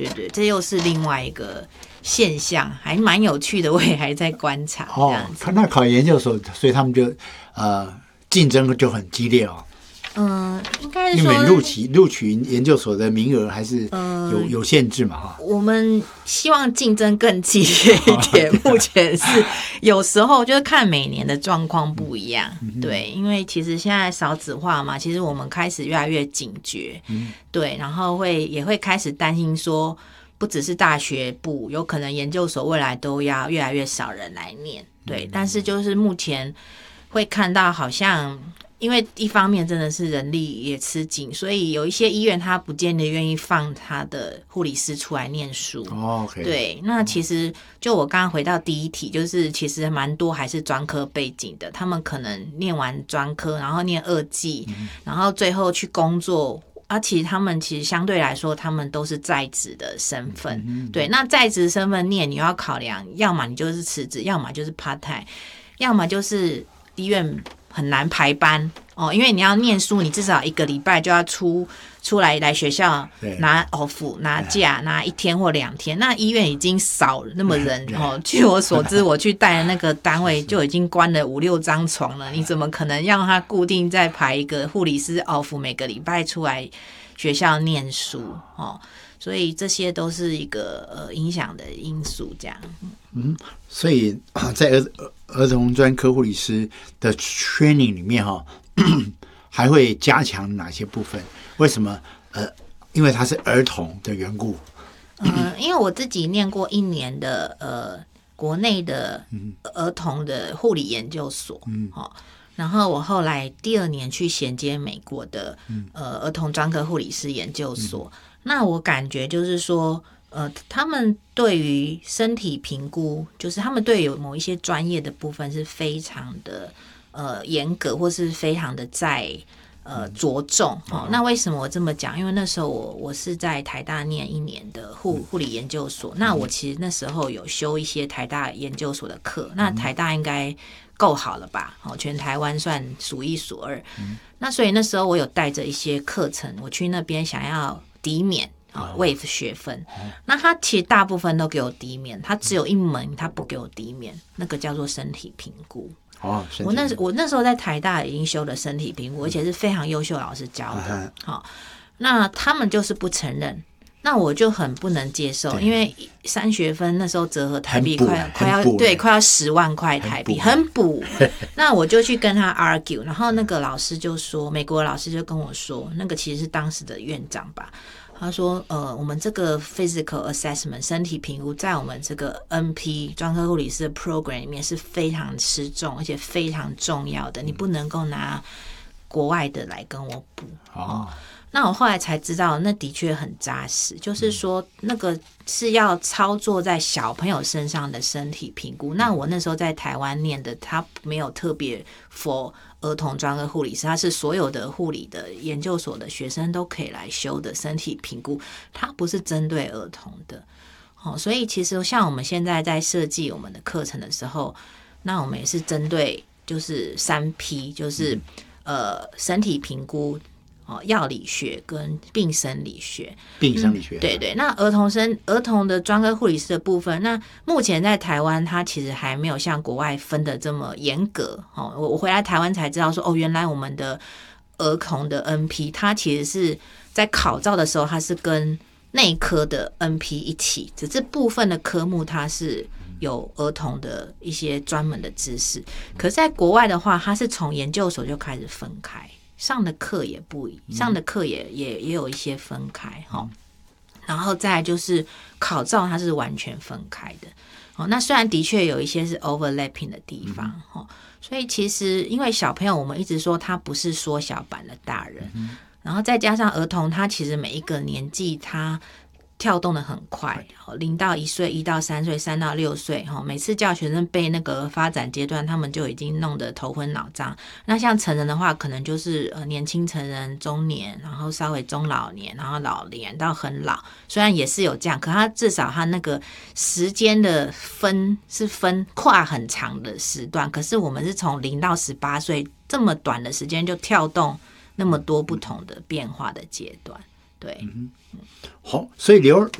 对对，这又是另外一个现象，还蛮有趣的，我也还在观察。哦， 那考研究所，所以他们就竞争就很激烈哦。 应该是说， 因为录取研究所的名额还是有限制嘛，哈。 我们希望竞争更激烈一点，目前是有时候就是看每年的状况不一样，对，因为其实现在少子化嘛，其实我们开始越来越警觉，对，然后也会开始担心说，不只是大学部，有可能研究所未来都要越来越少人来念，对，但是就是目前会看到好像。因为一方面真的是人力也吃紧，所以有一些医院他不见得愿意放他的护理师出来念书。 Okay. 对，那其实就我刚刚回到第一题，就是其实蛮多还是专科背景的，他们可能念完专科，然后念2技，然后最后去工作。其实他们相对来说，他们都是在职的身份。对，那在职身份念，你要考量，要么你就是辞职，要么就是 part time， 要么就是医院。很难排班因为你要念书，你至少1个礼拜就要出来学校拿 off 拿假拿1天或2天，那医院已经少那么人据我所知，我去带的那个单位就已经关了5-6张床了，你怎么可能让他固定再排一个护理师 off 每个礼拜出来学校念书所以这些都是一个影响的因素，这样。 所以在儿童专科护理师的 training 里面还会加强哪些部分？为什么？因为他是儿童的缘故。 因为我自己念过1年的国内的儿童的护理研究所，然后我后来第2年去衔接美国的儿童专科护理师研究所。那我感觉就是说，他们对于身体评估，就是他们对有某一些专业的部分是非常的严格，或是非常的在着重。那为什么我这么讲？因为那时候我是在台大念1年的护理研究所，那我其实那时候有修一些台大研究所的课，那台大应该够好了吧？全台湾算数1数2。那所以那时候我有带着一些课程，我去那边想要抵免waive 学分，那他其实大部分都给我抵免，他只有1门他不给我抵免，那个叫做身体评估。我那时候在台大已经修了身体评估，而且是非常优秀老师教的。那他们就是不承认，那我就很不能接受，因为3学分那时候折合台币快要10万块台币，很补。那我就去跟他 argue， 然后那个老师就说，美国老师就跟我说，那个其实是当时的院长吧。他说我们这个 physical assessment 身体评估在我们这个 NP 专科护理师的 program 里面是非常吃重而且非常重要的，你不能够拿国外的来跟我补。那我后来才知道，那的确很扎实，就是说那个是要操作在小朋友身上的身体评估。那我那时候在台湾念的，他没有特别 for 儿童专科护理师，他是所有的护理的研究所的学生都可以来修的身体评估，它不是针对儿童的。所以其实像我们现在在设计我们的课程的时候，那我们也是针对就是3P， 就是身体评估。药理学跟病生理学，对对。那儿童的专科护理师的部分，那目前在台湾，它其实还没有像国外分的这么严格。我回来台湾才知道说，原来我们的儿童的 NP， 它其实是在考照的时候，它是跟内科的 NP 一起，只是部分的科目它是有儿童的一些专门的知识。可是在国外的话，它是从研究所就开始分开。上的课也不一，上的课也有一些分开然后再来就是考照，它是完全分开的那虽然的确有一些是 overlapping 的地方所以其实因为小朋友，我们一直说他不是缩小版的大人，然后再加上儿童，他其实每一个年纪他跳动的很快，0到1岁，1到3岁，3到6岁每次叫学生背那个发展阶段，他们就已经弄得头昏脑胀。那像成人的话，可能就是年轻成人、中年，然后稍微中老年，然后老年到很老。虽然也是有这样，可他至少他那个时间的分跨很长的时段，可是我们是从0到18岁这么短的时间就跳动那么多不同的变化的阶段。对， 好，所以刘